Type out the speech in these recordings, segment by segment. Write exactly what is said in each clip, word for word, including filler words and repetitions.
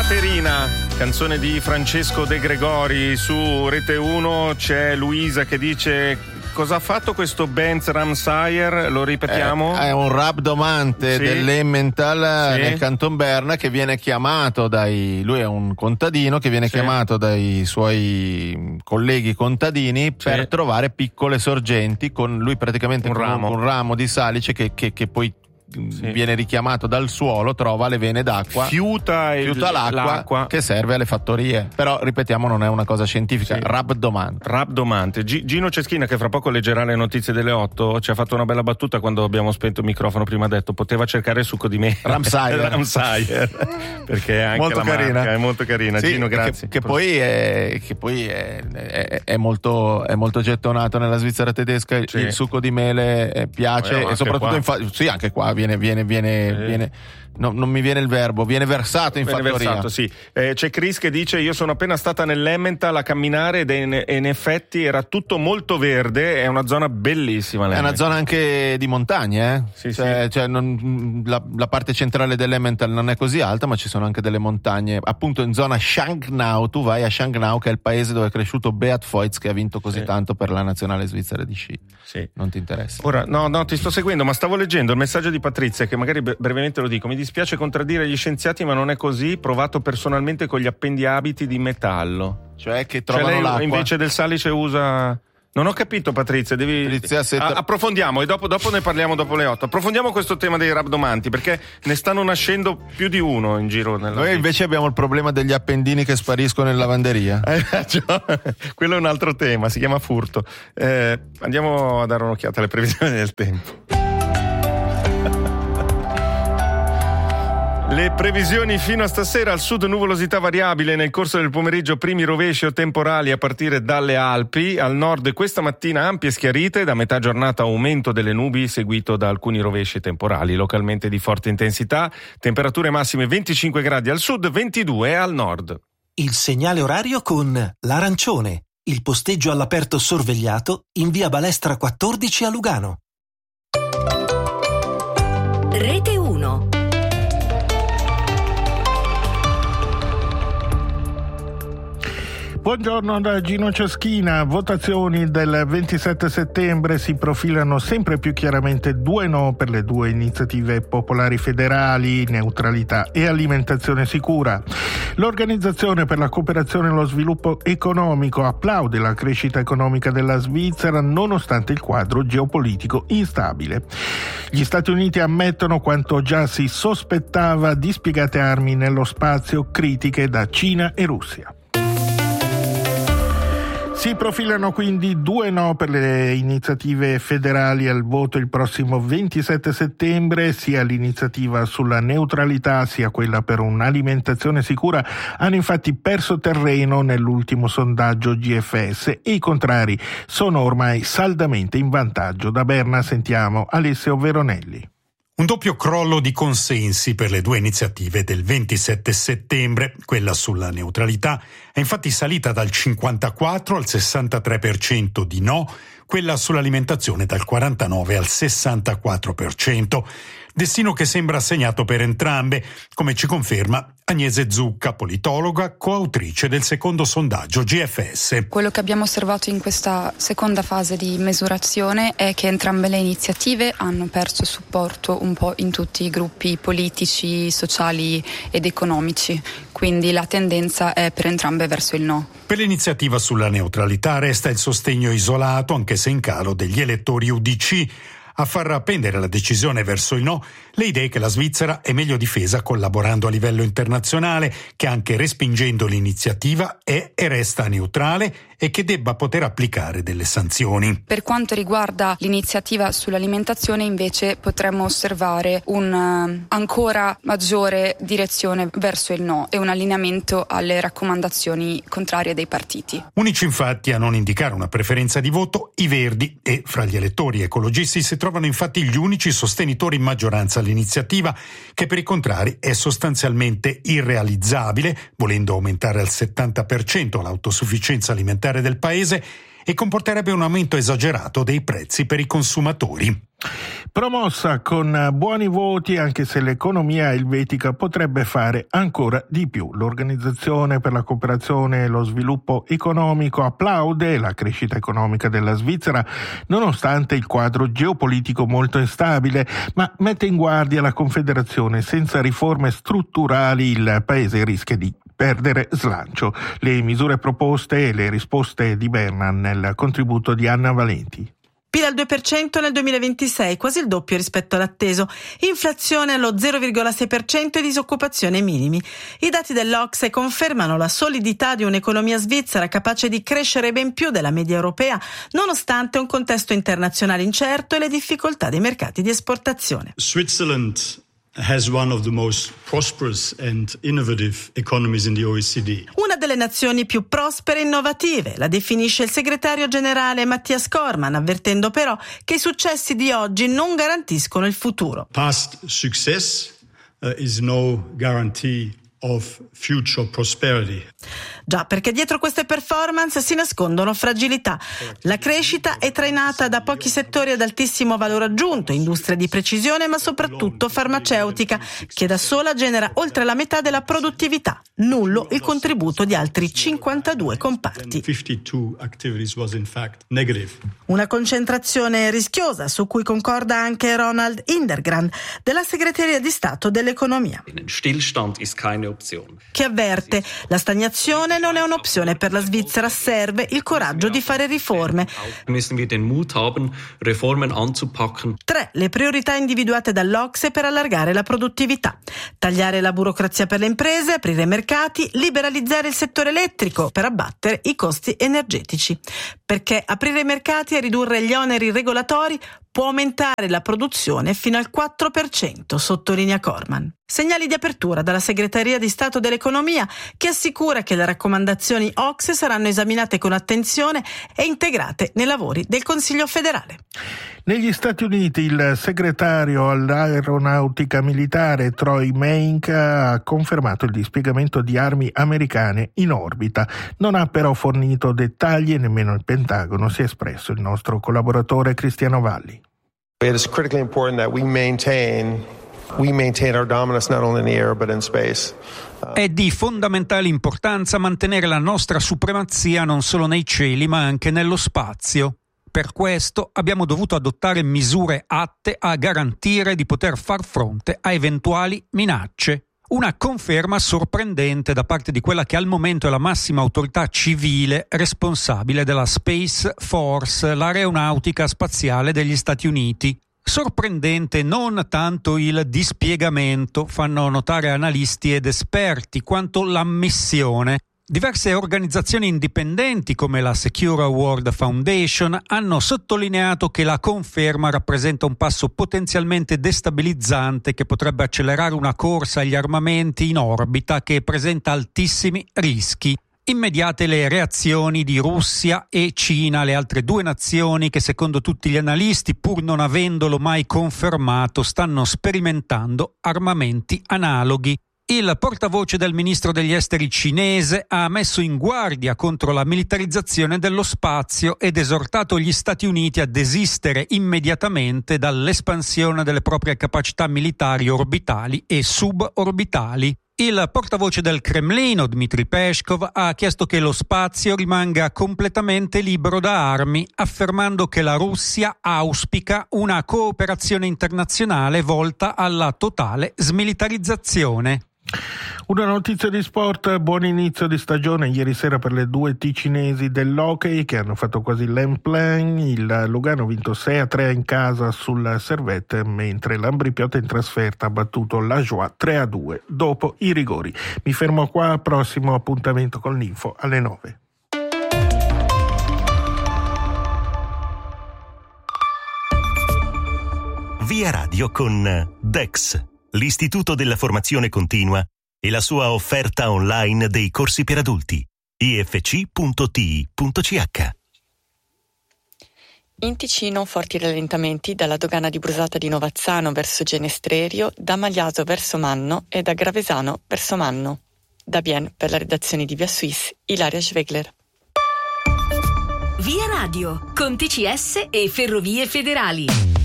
Caterina, canzone di Francesco De Gregori. Su Rete uno c'è Luisa che dice: cosa ha fatto questo Benz Ramsayer? Lo ripetiamo? È, è un rabdomante sì. dell'Emmental sì. nel Canton Berna, che viene chiamato dai, lui è un contadino che viene sì. chiamato dai suoi colleghi contadini sì. per trovare piccole sorgenti, con lui praticamente un, con ramo. un ramo di salice che, che, che poi Sì. viene richiamato dal suolo, trova le vene d'acqua, fiuta, il, fiuta l'acqua, l'acqua che serve alle fattorie. Però ripetiamo, non è una cosa scientifica. Sì. Rabdomante. Rabdomante. G- Gino Ceschina, che fra poco leggerà le notizie delle otto, ci ha fatto una bella battuta quando abbiamo spento il microfono. Prima ha detto poteva cercare il succo di me. Ramsayer. Ramsayer. Perché è anche molto la carina. marca è molto carina. Sì, Gino, grazie. Che, che poi, è, che poi è, è, è, molto, è molto gettonato nella Svizzera tedesca. Sì. Il succo di mele piace, eh, e soprattutto in fa- sì, anche qua viene viene viene, eh. viene no, non mi viene il verbo, viene versato in viene fattoria. Versato, sì. Eh, c'è Chris che dice: io sono appena stata nell'Emmental a camminare ed in, in effetti era tutto molto verde, è una zona bellissima. È una zona anche di montagne, eh? Sì, cioè, sì. Cioè non, la, la parte centrale dell'Emmental non è così alta, ma ci sono anche delle montagne, appunto in zona Shangnau. Tu vai a Shangnau, che è il paese dove è cresciuto Beat Feuz, che ha vinto così sì. tanto per la nazionale svizzera di sci. Sì. Non ti interessa? Ora, no, no, ti sto seguendo, ma stavo leggendo il messaggio di Patrizia, che magari brevemente lo dico. Mi dispiace contraddire gli scienziati, ma non è così. Provato personalmente con gli appendiabiti di metallo. Cioè che trovano cioè lei, l'acqua invece del salice usa... Non ho capito, Patrizia, devi Patrizia, se... a- approfondiamo e dopo, dopo ne parliamo dopo le otto. Approfondiamo questo tema dei rabdomanti, perché ne stanno nascendo più di uno in giro nella Noi invece abbiamo il problema degli appendini che spariscono in lavanderia. Eh, cioè, quello è un altro tema, si chiama furto. Eh, andiamo a dare un'occhiata alle previsioni del tempo. Le previsioni fino a stasera: al sud nuvolosità variabile, nel corso del pomeriggio primi rovesci o temporali a partire dalle Alpi, al nord questa mattina ampie schiarite, da metà giornata aumento delle nubi seguito da alcuni rovesci temporali localmente di forte intensità, temperature massime venticinque gradi al sud, ventidue al nord. Il segnale orario con l'Arancione, il posteggio all'aperto sorvegliato in via Balestra quattordici a Lugano. Rete uno. Buongiorno da Gino Ceschina. Votazioni del ventisette settembre, si profilano sempre più chiaramente due no per le due iniziative popolari federali, neutralità e alimentazione sicura. L'Organizzazione per la cooperazione e lo sviluppo economico applaude la crescita economica della Svizzera nonostante il quadro geopolitico instabile. Gli Stati Uniti ammettono quanto già si sospettava: dispiegate armi nello spazio, critiche da Cina e Russia. Si profilano quindi due no per le iniziative federali al voto il prossimo ventisette settembre. Sia l'iniziativa sulla neutralità sia quella per un'alimentazione sicura hanno infatti perso terreno nell'ultimo sondaggio G F S e i contrari sono ormai saldamente in vantaggio. Da Berna sentiamo Alessio Veronelli. Un doppio crollo di consensi per le due iniziative del ventisette settembre. Quella sulla neutralità è infatti salita dal cinquantaquattro al sessantatré per cento di no, quella sull'alimentazione dal quarantanove al sessantaquattro per cento. Destino che sembra assegnato per entrambe, come ci conferma Agnese Zucca, politologa, coautrice del secondo sondaggio G F S. Quello che abbiamo osservato in questa seconda fase di misurazione è che entrambe le iniziative hanno perso supporto un po' in tutti i gruppi politici, sociali ed economici, quindi la tendenza è per entrambe verso il no. Per l'iniziativa sulla neutralità resta il sostegno isolato, anche se in calo, degli elettori U D C. A far pendere la decisione verso il no le idee che la Svizzera è meglio difesa collaborando a livello internazionale, che anche respingendo l'iniziativa è e resta neutrale e che debba poter applicare delle sanzioni. Per quanto riguarda l'iniziativa sull'alimentazione invece potremmo osservare un uh, ancora maggiore direzione verso il no e un allineamento alle raccomandazioni contrarie dei partiti. Unici infatti a non indicare una preferenza di voto i Verdi, e fra gli elettori ecologisti si trovano infatti gli unici sostenitori in maggioranza all'iniziativa, che per i contrari è sostanzialmente irrealizzabile, volendo aumentare al settanta per cento l'autosufficienza alimentare del paese e comporterebbe un aumento esagerato dei prezzi per i consumatori. Promossa con buoni voti, anche se l'economia elvetica potrebbe fare ancora di più. L'Organizzazione per la cooperazione e lo sviluppo economico applaude la crescita economica della Svizzera nonostante il quadro geopolitico molto instabile, ma mette in guardia la Confederazione: senza riforme strutturali il paese rischia di perdere slancio. Le misure proposte e le risposte di Bernan nel contributo di Anna Valenti. P I L al due per cento nel duemilaventisei, quasi il doppio rispetto all'atteso. Inflazione allo zero virgola sei per cento e disoccupazione minimi. I dati dell'Ocse confermano la solidità di un'economia svizzera capace di crescere ben più della media europea, nonostante un contesto internazionale incerto e le difficoltà dei mercati di esportazione. Switzerland has one of the most prosperous and innovative economies in the O E C D. Una delle nazioni più prospere e innovative, la definisce il segretario generale Matthias Cormann, avvertendo però che i successi di oggi non garantiscono il futuro. Past success uh, is no guarantee of future prosperity. Già, perché dietro queste performance si nascondono fragilità. La crescita è trainata da pochi settori ad altissimo valore aggiunto, industria di precisione ma soprattutto farmaceutica, che da sola genera oltre la metà della produttività. Nullo il contributo di altri cinquantadue comparti. Una concentrazione rischiosa su cui concorda anche Ronald Indergrand della Segreteria di Stato dell'Economia, che avverte: la stagnazione non è un'opzione per la Svizzera, serve il coraggio di fare riforme. Tre, le priorità individuate dall'Ocse per allargare la produttività: tagliare la burocrazia per le imprese, aprire i mercati, liberalizzare il settore elettrico per abbattere i costi energetici. Perché aprire i mercati e ridurre gli oneri regolatori può aumentare la produzione fino al quattro per cento, sottolinea Cormann. Segnali di apertura dalla Segreteria di Stato dell'Economia, che assicura che le raccomandazioni Ocse saranno esaminate con attenzione e integrate nei lavori del Consiglio federale. Negli Stati Uniti il segretario all'aeronautica militare Troy Meink ha confermato il dispiegamento di armi americane in orbita. Non ha però fornito dettagli e nemmeno il Pentagono si è espresso. Il nostro collaboratore Cristiano Valli. It is critically important that we maintain we maintain our dominance not only in the air but in space. È di fondamentale importanza mantenere la nostra supremazia non solo nei cieli ma anche nello spazio. Per questo abbiamo dovuto adottare misure atte a garantire di poter far fronte a eventuali minacce. Una conferma sorprendente da parte di quella che al momento è la massima autorità civile responsabile della Space Force, l'aeronautica spaziale degli Stati Uniti. Sorprendente non tanto il dispiegamento, fanno notare analisti ed esperti, quanto l'ammissione. Diverse organizzazioni indipendenti come la Secure World Foundation hanno sottolineato che la conferma rappresenta un passo potenzialmente destabilizzante che potrebbe accelerare una corsa agli armamenti in orbita che presenta altissimi rischi. Immediate le reazioni di Russia e Cina, le altre due nazioni che secondo tutti gli analisti, pur non avendolo mai confermato, stanno sperimentando armamenti analoghi. Il portavoce del ministro degli esteri cinese ha messo in guardia contro la militarizzazione dello spazio ed esortato gli Stati Uniti a desistere immediatamente dall'espansione delle proprie capacità militari orbitali e suborbitali. Il portavoce del Cremlino, Dmitry Peskov, ha chiesto che lo spazio rimanga completamente libero da armi, affermando che la Russia auspica una cooperazione internazionale volta alla totale smilitarizzazione. Una notizia di sport: buon inizio di stagione ieri sera per le due ticinesi dell'hockey che hanno fatto quasi l'en-plein. Il Lugano ha vinto sei a tre in casa sul Servette, mentre l'Ambrì-Piotta in trasferta ha battuto la Joie tre a due dopo i rigori. Mi fermo qua, prossimo appuntamento con l'Info alle nove. Via Radio con Dex, l'Istituto della Formazione Continua e la sua offerta online dei corsi per adulti. i f c punto t i punto c h. In Ticino forti rallentamenti dalla dogana di Brusata di Novazzano verso Genestrerio, da Magliaso verso Manno e da Gravesano verso Manno. Da Bien, per la redazione di Via Suisse, Ilaria Schwegler. Via Radio, con T C S e Ferrovie Federali.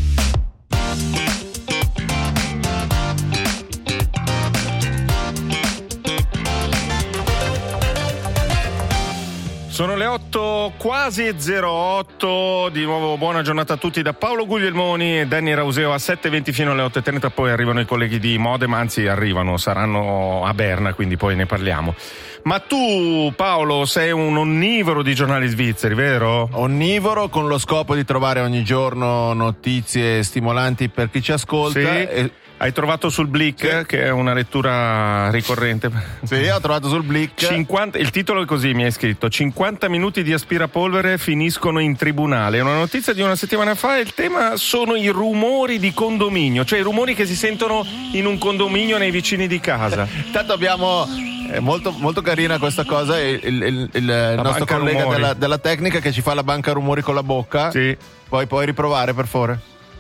Sono le otto, quasi zero otto, di nuovo buona giornata a tutti da Paolo Guglielmoni e Danny Rauseo a sette e venti fino alle otto e trenta, poi arrivano i colleghi di Modena, anzi arrivano, saranno a Berna, quindi poi ne parliamo. Ma tu, Paolo, sei un onnivoro di giornali svizzeri, vero? Onnivoro con lo scopo di trovare ogni giorno notizie stimolanti per chi ci ascolta. Sì. E... Hai trovato sul Blick, sì, che è una lettura ricorrente. Sì, ho trovato sul Blick. cinquanta, il titolo è così, mi hai scritto: cinquanta minuti di aspirapolvere finiscono in tribunale. È una notizia di una settimana fa e il tema sono i rumori di condominio, cioè i rumori che si sentono in un condominio nei vicini di casa. Tanto abbiamo... È molto, molto carina questa cosa. Il, il, il, il nostro collega della, della tecnica che ci fa la banca rumori con la bocca. Sì. Poi puoi riprovare, per favore?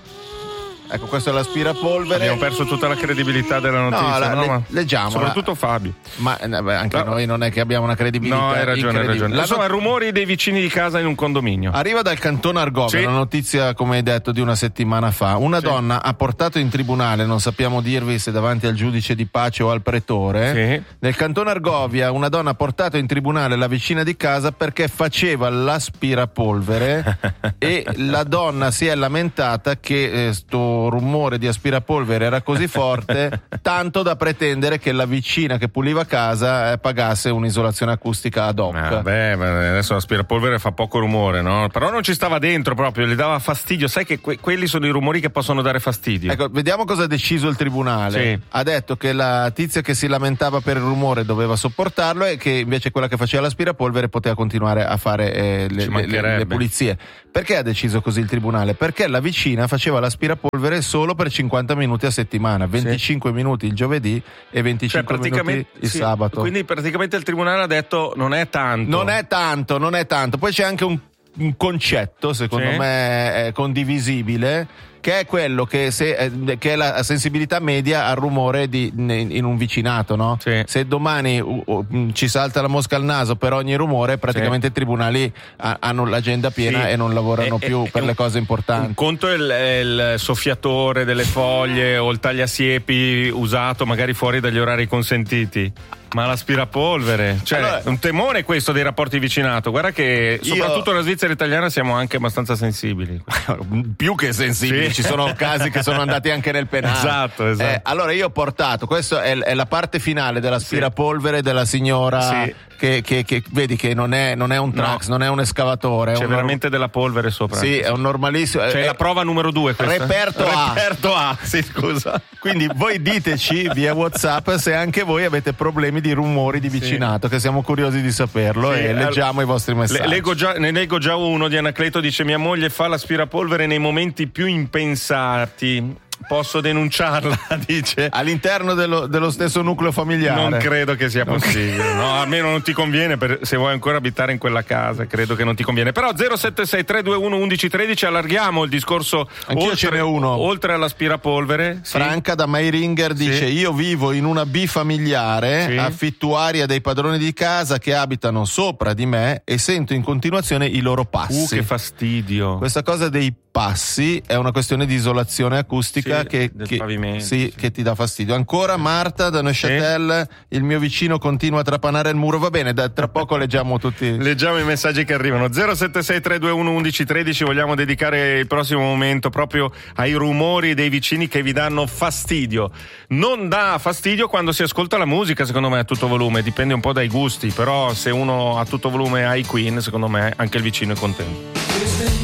Ecco, questo è l'aspirapolvere. Abbiamo perso tutta la credibilità della notizia. No, la, no? le, Ma leggiamo. soprattutto Fabio. Ma eh, beh, anche no. noi non è che abbiamo una credibilità. No, hai ragione, hai ragione. Insomma, not- rumori dei vicini di casa in un condominio. Arriva dal Canton Argovia, sì. Una notizia, come hai detto, di una settimana fa. Una sì. donna ha portato in tribunale, non sappiamo dirvi se davanti al giudice di pace o al pretore. Sì. Nel Canton Argovia una donna ha portato in tribunale la vicina di casa perché faceva l'aspirapolvere e la donna si è lamentata che eh, sto rumore di aspirapolvere era così forte tanto da pretendere che la vicina che puliva casa eh, pagasse un'isolazione acustica ad hoc. Ah, beh, adesso l'aspirapolvere fa poco rumore, no? Però non ci stava dentro proprio, le dava fastidio. Sai che que- quelli sono i rumori che possono dare fastidio. Ecco, vediamo cosa ha deciso il tribunale. Sì. Ha detto che la tizia che si lamentava per il rumore doveva sopportarlo e che invece quella che faceva l'aspirapolvere poteva continuare a fare eh, le, le, le, le pulizie. Perché ha deciso così il tribunale? Perché la vicina faceva l'aspirapolvere solo per cinquanta minuti a settimana, venticinque sì. minuti il giovedì e venticinque cioè, minuti il sì, sabato. Quindi praticamente il tribunale ha detto non è tanto. Non è tanto, non è tanto. Poi c'è anche un, un concetto, secondo sì. me, è condivisibile, che è quello che, se, che è la sensibilità media al rumore di, in un vicinato, no? Sì. Se domani uh, uh, ci salta la mosca al naso per ogni rumore, praticamente sì. i tribunali ha, hanno l'agenda piena sì. e non lavorano e, più e, per e le un, cose importanti. Un conto è il, è il soffiatore delle foglie o il tagliasiepi usato magari fuori dagli orari consentiti. Ma l'aspirapolvere, cioè allora, un temore questo dei rapporti vicinato. Guarda che soprattutto io... la Svizzera italiana siamo anche abbastanza sensibili. Più che sensibili, sì. Ci sono casi che sono andati anche nel penale. Esatto, esatto. Eh, allora io ho portato, questa è, è la parte finale dell'aspirapolvere sì. della signora sì. che, che, che vedi che non è, non è un trax, no. non è un escavatore. C'è un veramente norm... della polvere sopra. Sì, è un normalissimo. C'è è... la prova numero due questa. Reperto A. Reperto A, sì scusa. Quindi voi diteci via WhatsApp se anche voi avete problemi di rumori di vicinato, sì. che siamo curiosi di saperlo sì, e leggiamo i vostri messaggi. Leggo già, ne leggo già uno di Anacleto, dice: mia moglie fa l'aspirapolvere nei momenti più impensati. Posso denunciarla, dice. All'interno dello, dello stesso nucleo familiare. Non credo che sia possibile. No, almeno non ti conviene per, se vuoi ancora abitare in quella casa, credo che non ti conviene. Però zero sette sei tre due uno uno uno tre uno allarghiamo il discorso. Anch'io oltre, ce n'è uno. Oltre all'aspirapolvere. Sì. Franca da Mairinger dice: sì. io vivo in una bifamiliare, sì. affitto aria dei padroni di casa che abitano sopra di me e sento in continuazione i loro passi. Uh, che fastidio. Questa cosa dei passi è una questione di isolazione acustica sì, che, che, sì, sì. che ti dà fastidio. Ancora Marta da Neuchâtel, sì. il mio vicino continua a trapanare il muro. Va bene, da, tra poco leggiamo tutti. Leggiamo i messaggi che arrivano. zero sette sei tre due uno uno uno tre uno, vogliamo dedicare il prossimo momento proprio ai rumori dei vicini che vi danno fastidio. Non dà fastidio quando si ascolta la musica, secondo me a tutto volume, dipende un po' dai gusti, però se uno a tutto volume ha i Queen, secondo me anche il vicino è contento.